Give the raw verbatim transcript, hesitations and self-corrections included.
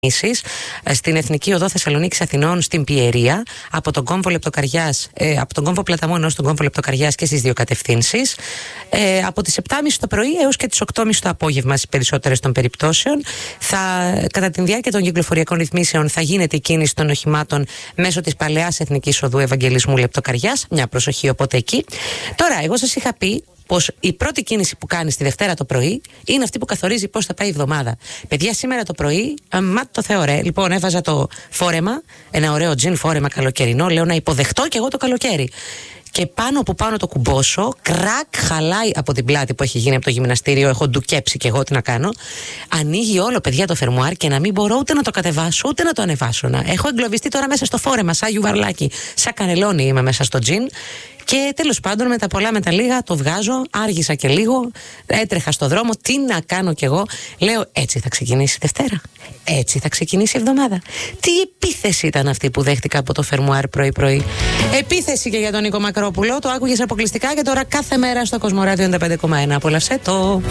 στην Εθνική Οδό Θεσσαλονίκης Αθηνών, στην Πιερία, από τον κόμβο Λεπτοκαριάς, ε, από τον κόμβο Πλαταμών έως τον κόμβο Λεπτοκαριάς και στις δύο κατευθύνσεις, ε, από τις επτά και μισή το πρωί έως και τις οκτώ και μισή το απόγευμα στις περισσότερες των περιπτώσεων. Θα, κατά τη διάρκεια των κυκλοφοριακών ρυθμίσεων θα γίνεται η κίνηση των οχημάτων μέσω της παλαιάς Εθνικής Οδού Ευαγγελισμού Λεπτοκαριάς. Μια προσοχή οπότε εκεί. Τώρα, εγώ σας είχα πει πως η πρώτη κίνηση που κάνει τη Δευτέρα το πρωί είναι αυτή που καθορίζει πώς θα πάει η εβδομάδα. Παιδιά, σήμερα το πρωί, μα το θεωρέ. Λοιπόν, έβαζα το φόρεμα, ένα ωραίο τζιν φόρεμα καλοκαιρινό. Λέω να υποδεχτώ και εγώ το καλοκαίρι. Και πάνω που πάνω το κουμπώσω, κρακ, χαλάει από την πλάτη που έχει γίνει από το γυμναστήριο. Έχω ντουκέψει και εγώ τι να κάνω. Ανοίγει όλο, παιδιά, το φερμουάρ και να μην μπορώ ούτε να το κατεβάσω ούτε να το ανεβάσω. Να. Έχω εγκλωβιστεί τώρα μέσα στο φόρεμα, σαν γιουβαρλάκι, σαν κανελόνι είμαι μέσα στο τζιν. Και τέλος πάντων, με τα πολλά με τα λίγα, το βγάζω. Άργησα και λίγο. Έτρεχα στο δρόμο. Τι να κάνω κι εγώ. Λέω, έτσι θα ξεκινήσει η Δευτέρα. Έτσι θα ξεκινήσει η εβδομάδα. Τι επίθεση ήταν αυτή που δέχτηκα από το φερμουάρ πρωί-πρωί. Επίθεση και για τον Νίκο Μακρόπουλο. Το άκουγες αποκλειστικά και τώρα κάθε μέρα στο Κοσμοράδιο ενενήντα πέντε κόμμα ένα. Απολαύσε το.